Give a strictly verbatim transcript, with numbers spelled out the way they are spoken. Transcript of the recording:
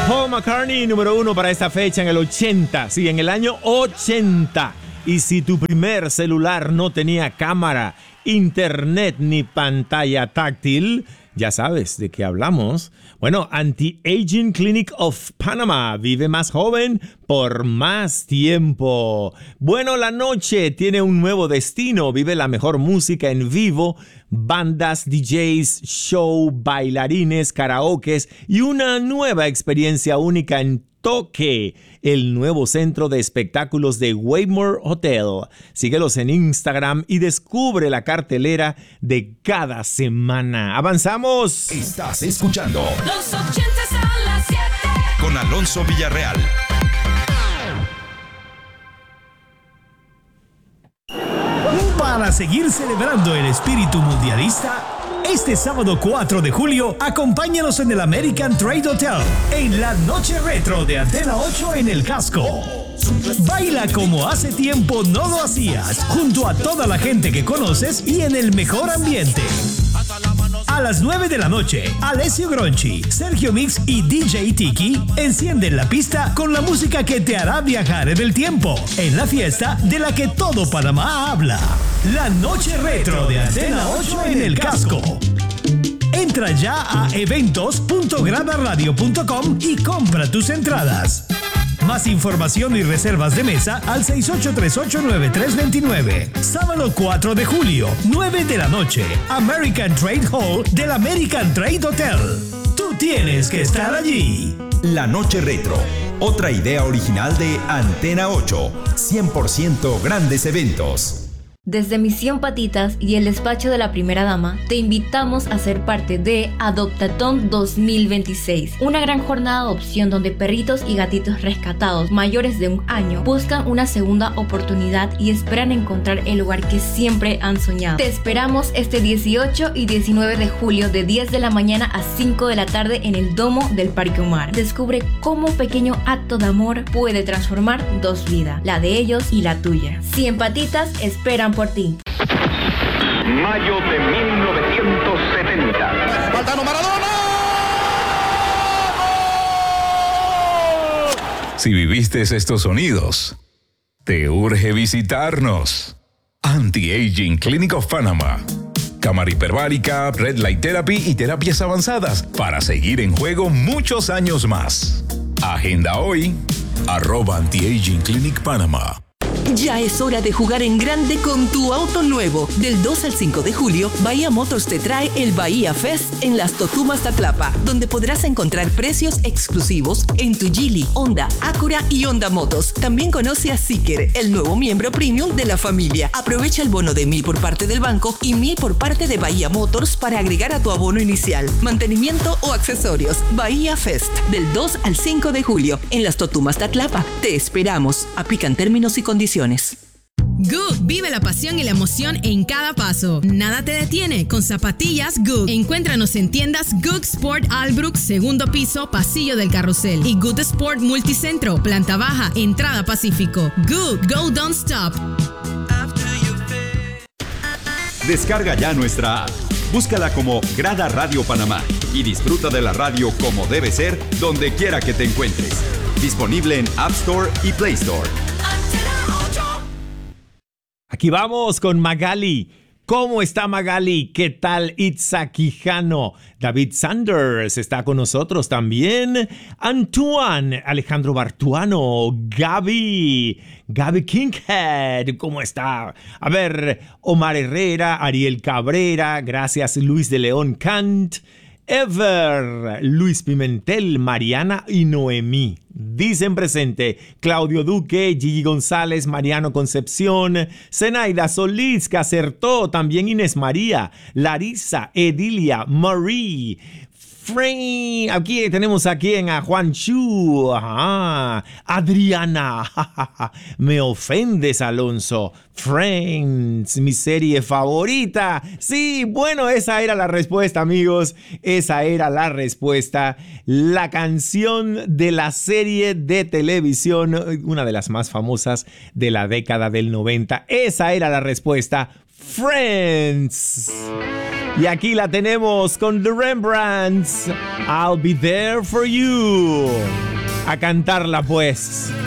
Paul McCartney, número uno para esta fecha en el ochenta. Sí, en el año ochenta. Y si tu primer celular no tenía cámara, internet ni pantalla táctil, ya sabes de qué hablamos. Bueno, Anti-Aging Clinic of Panama vive más joven por más tiempo. Bueno, la noche tiene un nuevo destino. Vive la mejor música en vivo, bandas, D Js, show, bailarines, karaokes y una nueva experiencia única en Toque, el nuevo centro de espectáculos de Waymore Hotel. Síguelos en Instagram y descubre la cartelera de cada semana. ¡Avanzamos! Estás escuchando Los ochentas a las siete con Alonso Villarreal. Para seguir celebrando el espíritu mundialista, este sábado cuatro de julio, acompáñanos en el American Trade Hotel, en la noche retro de Antena ocho en el Casco. Baila como hace tiempo no lo hacías, junto a toda la gente que conoces y en el mejor ambiente. A las nueve de la noche, Alessio Gronchi, Sergio Mix y D J Tiki encienden la pista con la música que te hará viajar en el tiempo, en la fiesta de la que todo Panamá habla. La noche retro de Antena ocho en el Casco. Entra ya a eventos punto grada radio punto com y compra tus entradas. Más información y reservas de mesa al seis ocho tres ocho nueve tres dos nueve. Sábado cuatro de julio, nueve de la noche, American Trade Hall del American Trade Hotel. Tú tienes que estar allí. La noche retro, otra idea original de Antena ocho, cien por ciento grandes eventos. Desde Misión Patitas y el despacho de la primera dama, te invitamos a ser parte de Adoptatón dos mil veintiséis, una gran jornada de adopción donde perritos y gatitos rescatados mayores de un año buscan una segunda oportunidad y esperan encontrar el hogar que siempre han soñado. Te esperamos este dieciocho y diecinueve de julio de diez de la mañana a cinco de la tarde en el Domo del Parque Omar. Descubre cómo un pequeño acto de amor puede transformar dos vidas, la de ellos y la tuya. Cien Patitas esperan por ti. Mayo de mil novecientos setenta. ¡Faltano Maradona! Si viviste estos sonidos, te urge visitarnos. Anti-Aging Clinic of Panama. Cámara hiperbárica, Red Light Therapy y terapias avanzadas para seguir en juego muchos años más. Agenda hoy, arroba Anti-Aging Clinic Panama. Ya es hora de jugar en grande con tu auto nuevo. Del dos al cinco de julio, Bahía Motors te trae el Bahía Fest en Las Totumas Tatlapa, donde podrás encontrar precios exclusivos en tu Geely, Honda, Acura y Honda Motos. También conoce a Seeker, el nuevo miembro premium de la familia. Aprovecha el bono de mil por parte del banco y mil por parte de Bahía Motors para agregar a tu abono inicial, mantenimiento o accesorios. Bahía Fest, del dos al cinco de julio en Las Totumas Tatlapa. Te esperamos. Aplican términos y condiciones. Goog, vive la pasión y la emoción en cada paso. Nada te detiene con zapatillas Goog. Encuéntranos en tiendas Goog Sport Albrook, segundo piso, pasillo del Carrusel, y Good Sport Multicentro, planta baja, entrada Pacífico. Goog, go don't stop. Descarga ya nuestra app. Búscala como Grada Radio Panamá y disfruta de la radio como debe ser, donde quiera que te encuentres. Disponible en App Store y Play Store. Aquí vamos con Magali. ¿Cómo está Magali? ¿Qué tal Itza Quijano? David Sanders está con nosotros también. Antoine, Alejandro Bartuano, Gaby, Gaby Kinghead, ¿cómo está? A ver, Omar Herrera, Ariel Cabrera, gracias Luis de León Kant, Ever, Luis Pimentel, Mariana y Noemí. Dicen presente Claudio Duque, Gigi González, Mariano Concepción, Zenaida Solís, que acertó, también Inés María, Larisa, Edilia, Marie, Frame, aquí tenemos aquí en a Juan Chu, ajá, Adriana, me ofendes Alonso, Friends, mi serie favorita. Sí, bueno, esa era la respuesta, amigos, esa era la respuesta, la canción de la serie de televisión, una de las más famosas de la década del noventa, esa era la respuesta, Friends. Y aquí la tenemos con The Rembrandts, I'll Be There For You. A cantarla pues.